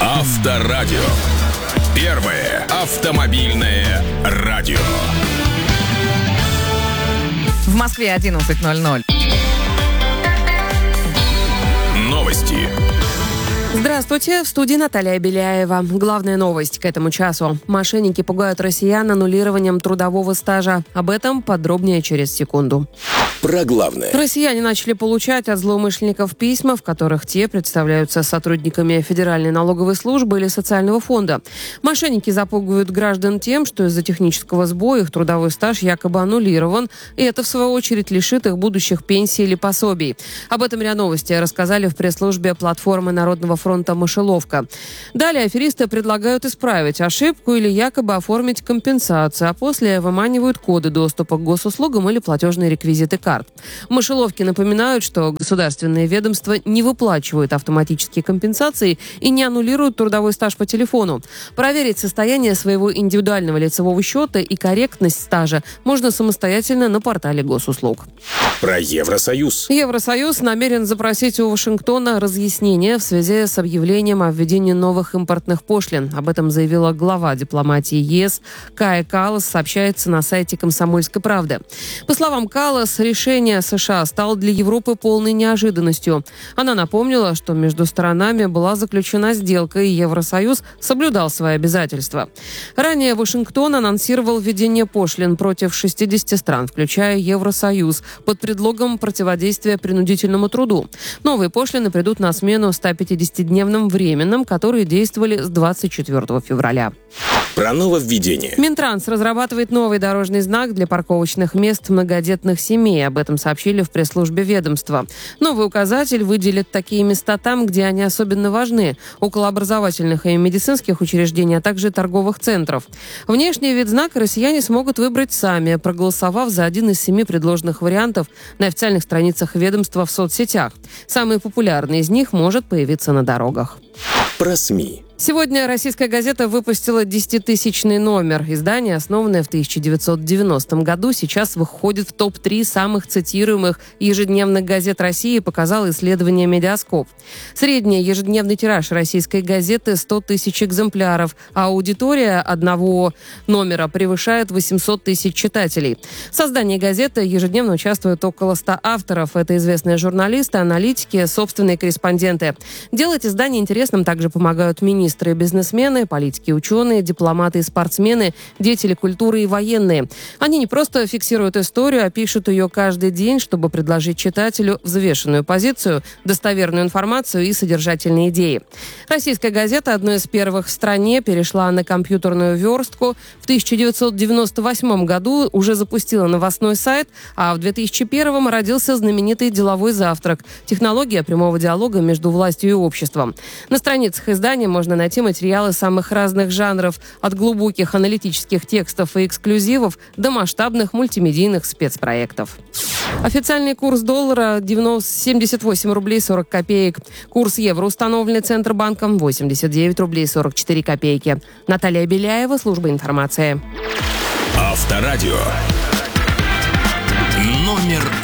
Авторадио. Первое автомобильное радио. В Москве 11:00. Новости. Здравствуйте, в студии Наталья Беляева. Главная новость к этому часу. Мошенники пугают россиян аннулированием трудового стажа. Об этом подробнее через секунду. Про главное. Россияне начали получать от злоумышленников письма, в которых те представляются сотрудниками Федеральной налоговой службы или социального фонда. Мошенники запугивают граждан тем, что из-за технического сбоя их трудовой стаж якобы аннулирован, и это, в свою очередь, лишит их будущих пенсий или пособий. Об этом РИА Новости рассказали в пресс-службе платформы Народного фронта «Мышеловка». Далее аферисты предлагают исправить ошибку или якобы оформить компенсацию, а после выманивают коды доступа к госуслугам или платежные реквизиты карт. В «Мышеловке» напоминают, что государственные ведомства не выплачивают автоматические компенсации и не аннулируют трудовой стаж по телефону. Проверить состояние своего индивидуального лицевого счета и корректность стажа можно самостоятельно на портале госуслуг. Про Евросоюз. Евросоюз намерен запросить у Вашингтона разъяснения в связи с объявлением о введении новых импортных пошлин. Об этом заявила глава дипломатии ЕС Кая Каллас, сообщается на сайте «Комсомольской правды». По словам Каллас, решение США стало для Европы полной неожиданностью. Она напомнила, что между сторонами была заключена сделка, и Евросоюз соблюдал свои обязательства. Ранее Вашингтон анонсировал введение пошлин против 60 стран, включая Евросоюз, под предлогом противодействия принудительному труду. Новые пошлины придут на смену 150-дневным временным, которые действовали с 24 февраля. Про нововведение. Минтранс разрабатывает новый дорожный знак для парковочных мест многодетных семей. Об этом сообщили в пресс-службе ведомства. Новый указатель выделит такие места там, где они особенно важны – около образовательных и медицинских учреждений, а также торговых центров. Внешний вид знака россияне смогут выбрать сами, проголосовав за один из 7 предложенных вариантов на официальных страницах ведомства в соцсетях. Самый популярный из них может появиться на дорогах. Про СМИ. Сегодня «Российская газета» выпустила 10-тысячный номер. Издание, основанное в 1990 году, сейчас выходит в топ-3 самых цитируемых ежедневных газет России, показало исследование «Медиаскоп». Средний ежедневный тираж «Российской газеты» – 100 тысяч экземпляров, а аудитория одного номера превышает 800 тысяч читателей. В создании газеты ежедневно участвуют около 100 авторов. Это известные журналисты, аналитики, собственные корреспонденты. Делать издание интересным также помогают министры и бизнесмены, политики, ученые, дипломаты и спортсмены, деятели культуры и военные. Они не просто фиксируют историю, а пишут ее каждый день, чтобы предложить читателю взвешенную позицию, достоверную информацию и содержательные идеи. «Российская газета» одной из первых в стране перешла на компьютерную верстку. В 1998 году уже запустила новостной сайт, а в 2001 родился знаменитый «Деловой завтрак» – технология прямого диалога между властью и обществом. На страницах издания можно найти материалы самых разных жанров, от глубоких аналитических текстов и эксклюзивов до масштабных мультимедийных спецпроектов. Официальный курс доллара 78 рублей 40 копеек. Курс евро, установленный Центробанком, 89 рублей 44 копейки. Наталья Беляева, служба информации. Авторадио. Номер